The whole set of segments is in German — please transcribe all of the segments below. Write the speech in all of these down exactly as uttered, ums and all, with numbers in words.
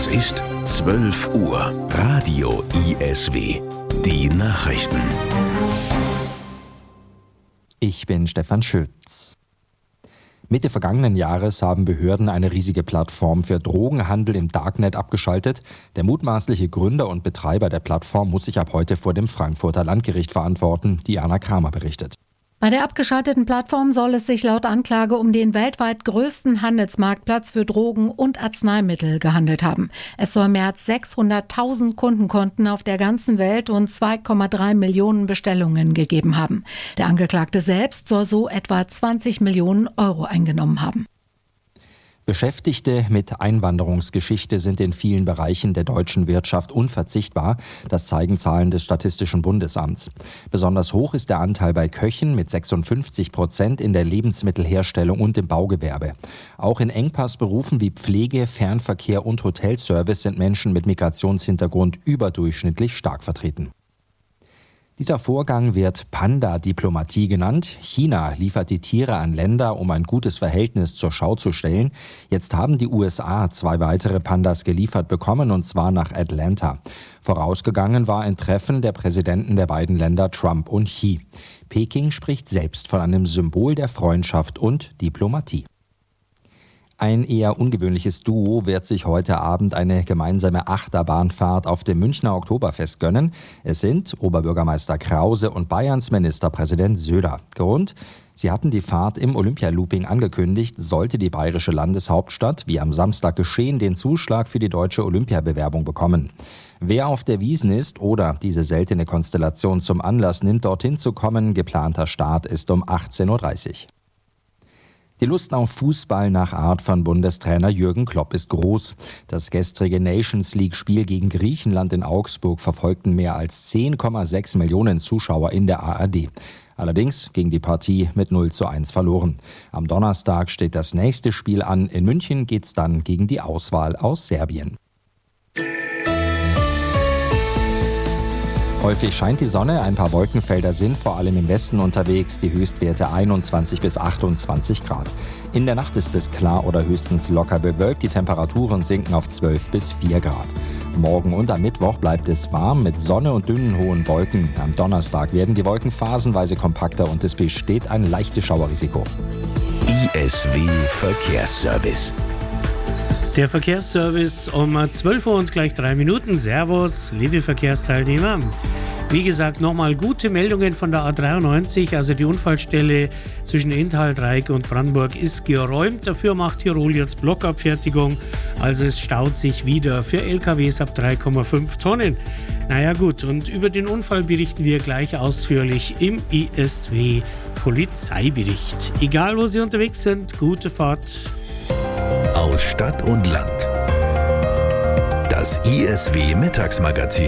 Es ist zwölf Uhr. Radio I S W. Die Nachrichten. Ich bin Stefan Schütz. Mitte vergangenen Jahres haben Behörden eine riesige Plattform für Drogenhandel im Darknet abgeschaltet. Der mutmaßliche Gründer und Betreiber der Plattform muss sich ab heute vor dem Frankfurter Landgericht verantworten, Diana Kramer berichtet. Bei der abgeschalteten Plattform soll es sich laut Anklage um den weltweit größten Handelsmarktplatz für Drogen und Arzneimittel gehandelt haben. Es soll mehr als sechshunderttausend Kundenkonten auf der ganzen Welt und zwei Komma drei Millionen Bestellungen gegeben haben. Der Angeklagte selbst soll so etwa zwanzig Millionen Euro eingenommen haben. Beschäftigte mit Einwanderungsgeschichte sind in vielen Bereichen der deutschen Wirtschaft unverzichtbar. Das zeigen Zahlen des Statistischen Bundesamts. Besonders hoch ist der Anteil bei Köchen mit sechsundfünfzig Prozent in der Lebensmittelherstellung und im Baugewerbe. Auch in Engpassberufen wie Pflege, Fernverkehr und Hotelservice sind Menschen mit Migrationshintergrund überdurchschnittlich stark vertreten. Dieser Vorgang wird Panda-Diplomatie genannt. China liefert die Tiere an Länder, um ein gutes Verhältnis zur Schau zu stellen. Jetzt haben die U S A zwei weitere Pandas geliefert bekommen, und zwar nach Atlanta. Vorausgegangen war ein Treffen der Präsidenten der beiden Länder, Trump und Xi. Peking spricht selbst von einem Symbol der Freundschaft und Diplomatie. Ein eher ungewöhnliches Duo wird sich heute Abend eine gemeinsame Achterbahnfahrt auf dem Münchner Oktoberfest gönnen. Es sind Oberbürgermeister Krause und Bayerns Ministerpräsident Söder. Grund: Sie hatten die Fahrt im Olympialooping angekündigt, sollte die bayerische Landeshauptstadt, wie am Samstag geschehen, den Zuschlag für die deutsche Olympiabewerbung bekommen. Wer auf der Wiesn ist oder diese seltene Konstellation zum Anlass nimmt, dorthin zu kommen, geplanter Start ist um achtzehn Uhr dreißig. Die Lust auf Fußball nach Art von Bundestrainer Jürgen Klopp ist groß. Das gestrige Nations-League-Spiel gegen Griechenland in Augsburg verfolgten mehr als zehn Komma sechs Millionen Zuschauer in der A R D. Allerdings ging die Partie mit null zu eins verloren. Am Donnerstag steht das nächste Spiel an. In München geht's dann gegen die Auswahl aus Serbien. Häufig scheint die Sonne, ein paar Wolkenfelder sind vor allem im Westen unterwegs, die Höchstwerte einundzwanzig bis achtundzwanzig Grad. In der Nacht ist es klar oder höchstens locker bewölkt, die Temperaturen sinken auf zwölf bis vier Grad. Morgen und am Mittwoch bleibt es warm mit Sonne und dünnen hohen Wolken. Am Donnerstag werden die Wolken phasenweise kompakter und es besteht ein leichtes Schauerrisiko. I S W Verkehrsservice. Der Verkehrsservice um zwölf Uhr und gleich drei Minuten. Servus, liebe Verkehrsteilnehmer. Wie gesagt, nochmal gute Meldungen von der A dreiundneunzig. Also die Unfallstelle zwischen Inntal, Dreieck und Brandenburg ist geräumt. Dafür macht Tirol jetzt Blockabfertigung. Also es staut sich wieder für L K Ws ab drei Komma fünf Tonnen. Naja gut, und über den Unfall berichten wir gleich ausführlich im I S W Polizeibericht. Egal wo Sie unterwegs sind, gute Fahrt. Aus Stadt und Land. Das I S W Mittagsmagazin.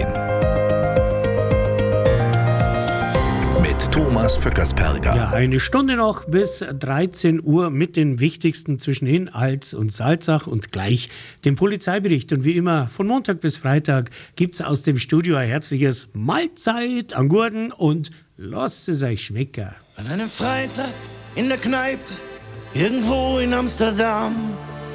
Mit Thomas Vöckersperger. Ja, eine Stunde noch bis dreizehn Uhr mit den wichtigsten zwischenhin Hals und Salzach und gleich den Polizeibericht. Und wie immer von Montag bis Freitag gibt's aus dem Studio ein herzliches Mahlzeit an Gurden und lasst es euch schmecken. An einem Freitag in der Kneipe irgendwo in Amsterdam